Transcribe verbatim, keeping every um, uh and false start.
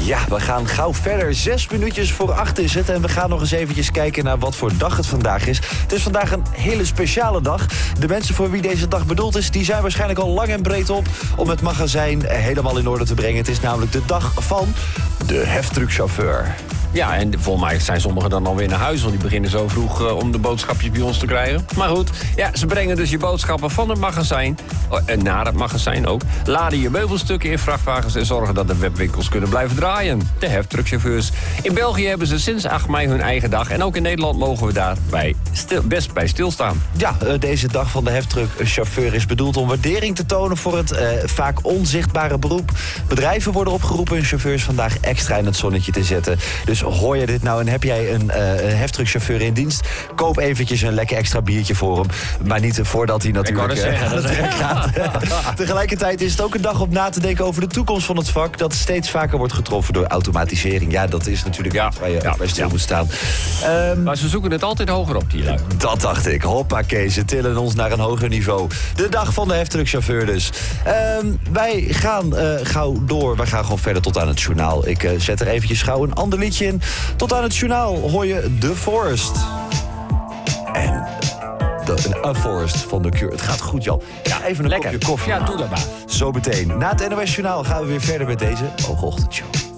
Ja, we gaan gauw verder. Zes minuutjes voor acht is het. En we gaan nog eens eventjes kijken naar wat voor dag het vandaag is. Het is vandaag een hele speciale dag. De mensen voor wie deze dag bedoeld is, die zijn waarschijnlijk al lang en breed op om het magazijn helemaal in orde te brengen. Het is namelijk de dag van de heftruckchauffeur. Ja, en volgens mij zijn sommigen dan alweer naar huis, want die beginnen zo vroeg uh, om de boodschapjes bij ons te krijgen. Maar goed, ja, ze brengen dus je boodschappen van het magazijn, en naar het magazijn ook, laden je meubelstukken in vrachtwagens en zorgen dat de webwinkels kunnen blijven draaien. De heftruckchauffeurs. In België hebben ze sinds acht mei hun eigen dag en ook in Nederland mogen we daar bij stil, best bij stilstaan. Ja, deze dag van de heftruckchauffeur is bedoeld om waardering te tonen voor het uh, vaak onzichtbare beroep. Bedrijven worden opgeroepen hun chauffeurs vandaag extra in het zonnetje te zetten. Dus hoor je dit nou en heb jij een, uh, een heftruckchauffeur in dienst? Koop eventjes een lekker extra biertje voor hem. Maar niet voordat hij natuurlijk uh, aan het werk gaat. Tegelijkertijd is het ook een dag om na te denken over de toekomst van het vak, dat steeds vaker wordt getroffen door automatisering. Ja, dat is natuurlijk ja. iets waar je ja. bij stil ja. moet staan. Um, maar ze zoeken het altijd hoger op, die lui. Dat dacht ik. Hoppakee, ze tillen ons naar een hoger niveau. De dag van de heftruckchauffeur dus. Um, wij gaan uh, gauw door. Wij gaan gewoon verder tot aan het journaal. Ik uh, zet er eventjes gauw een ander liedje in. Tot aan het journaal hoor je The Forest. En de A Forest van The Cure. Het gaat goed, Jan. Ja, even een lekker. kopje koffie. Ja, doe dat maar. Zo meteen. Na het N O S Journaal gaan we weer verder met deze Hoge Ochtendshow.